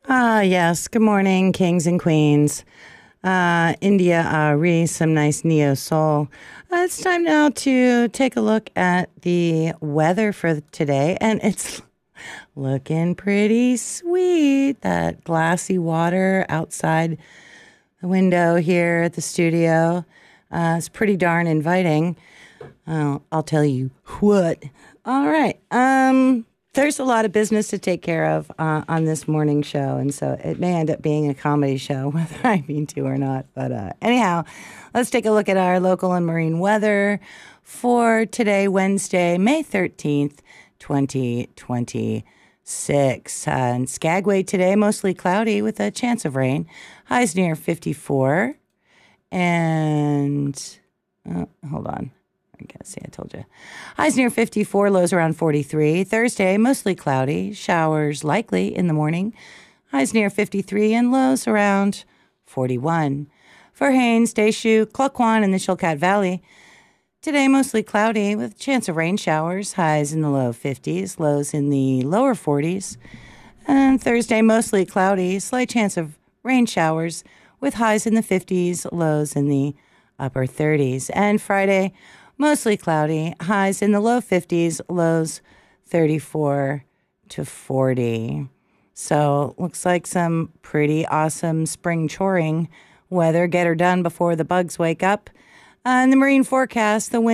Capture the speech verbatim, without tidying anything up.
Ah, yes. Good morning, kings and queens. Uh, India Ari, some nice neo soul. Uh, it's time now to take a look at the weather for today, and it's looking pretty sweet. That glassy water outside the window here at the studio uh, is pretty darn inviting. Uh, I'll tell you what. All right. Um, there's a lot of business to take care of uh, on this morning show, and so it may end up being a comedy show, whether I mean to or not. But uh, anyhow, let's take a look at our local and marine weather for today, Wednesday, May thirteenth, twenty twenty-six. Uh, in Skagway today, mostly cloudy with a chance of rain. Highs near fifty-four. And, oh, hold on. I guess, see, I told you. Highs near fifty-four, lows around forty-three. Thursday, mostly cloudy. Showers likely in the morning. Highs near fifty-three and lows around forty-one. For Haines, Deschutes, Klukwan, and the Chilkat Valley, today mostly cloudy with a chance of rain showers. Highs in the low fifties, lows in the lower forties. And Thursday, mostly cloudy. Slight chance of rain showers with highs in the fifties, lows in the upper thirties. And Friday, mostly cloudy, highs in the low fifties, lows thirty-four to forty. So looks like some pretty awesome spring choring weather. Get her done before the bugs wake up. Uh, in the marine forecast, the wind